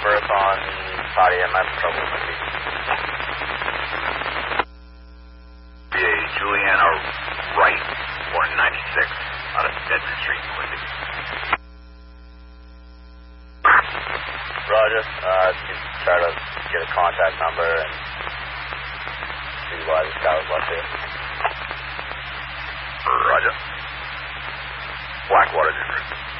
berth on body. I'm having trouble with my feet. BA Juliana Wright, 196, out of Stetson Street, Quincy. Roger. Just try to get a contact number and see why this guy was left here. Roger. Blackwater District.